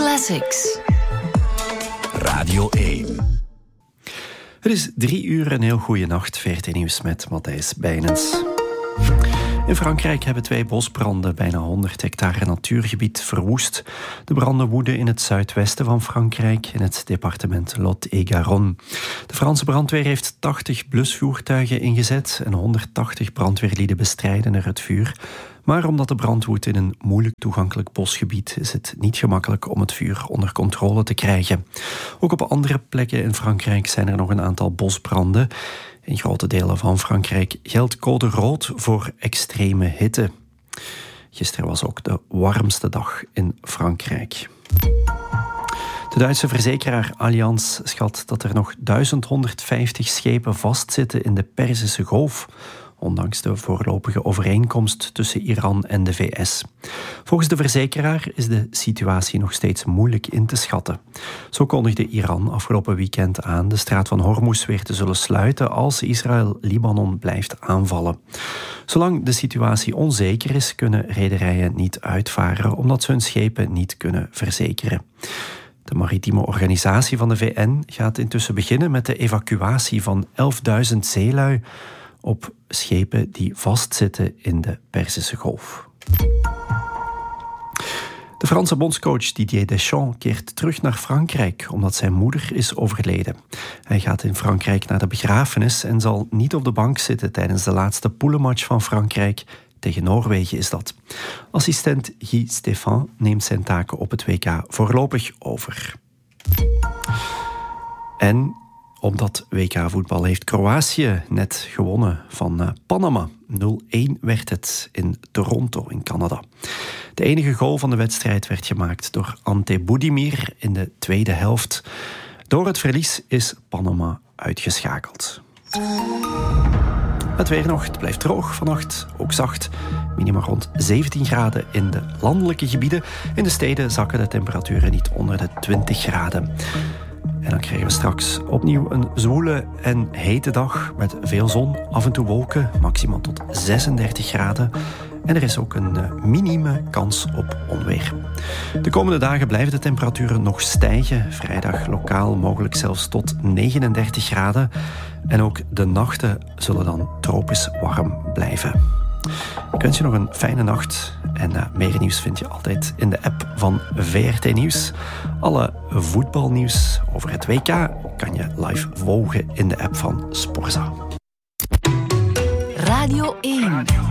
Classics. Radio 1. Het is 3 uur, een heel goede nacht. VRT Nieuws met Matthijs Bijnens. In Frankrijk hebben 2 bosbranden bijna 100 hectare natuurgebied verwoest. De branden woeden in het zuidwesten van Frankrijk, in het departement Lot-et-Garonne. De Franse brandweer heeft 80 blusvoertuigen ingezet en 180 brandweerlieden bestrijden er het vuur. Maar omdat de brand woedt in een moeilijk toegankelijk bosgebied, is het niet gemakkelijk om het vuur onder controle te krijgen. Ook op andere plekken in Frankrijk zijn er nog een aantal bosbranden. In grote delen van Frankrijk geldt code rood voor extreme hitte. Gisteren was ook de warmste dag in Frankrijk. De Duitse verzekeraar Allianz schat dat er nog 1150 schepen vastzitten in de Perzische Golf, ondanks de voorlopige overeenkomst tussen Iran en de VS. Volgens de verzekeraar is de situatie nog steeds moeilijk in te schatten. Zo kondigde Iran afgelopen weekend aan de straat van Hormuz weer te zullen sluiten als Israël Libanon blijft aanvallen. Zolang de situatie onzeker is, kunnen rederijen niet uitvaren omdat ze hun schepen niet kunnen verzekeren. De maritieme organisatie van de VN gaat intussen beginnen met de evacuatie van 11.000 zeelui op schepen die vastzitten in de Perzische Golf. De Franse bondscoach Didier Deschamps keert terug naar Frankrijk omdat zijn moeder is overleden. Hij gaat in Frankrijk naar de begrafenis en zal niet op de bank zitten tijdens de laatste poelenmatch van Frankrijk. Tegen Noorwegen is dat. Assistent Guy Stéphane neemt zijn taken op het WK voorlopig over. En omdat WK-voetbal heeft Kroatië net gewonnen van Panama. 0-1 werd het in Toronto in Canada. De enige goal van de wedstrijd werd gemaakt door Ante Budimir in de tweede helft. Door het verlies is Panama uitgeschakeld. Het weer nog, het blijft droog vannacht, ook zacht. Minima rond 17 graden in de landelijke gebieden. In de steden zakken de temperaturen niet onder de 20 graden. En dan krijgen we straks opnieuw een zwoele en hete dag met veel zon, af en toe wolken, maximaal tot 36 graden. En er is ook een minieme kans op onweer. De komende dagen blijven de temperaturen nog stijgen. Vrijdag lokaal mogelijk zelfs tot 39 graden. En ook de nachten zullen dan tropisch warm blijven. Ik wens je nog een fijne nacht. En meer nieuws vind je altijd in de app van VRT Nieuws. Alle voetbalnieuws over het WK kan je live volgen in de app van Sporza. Radio 1.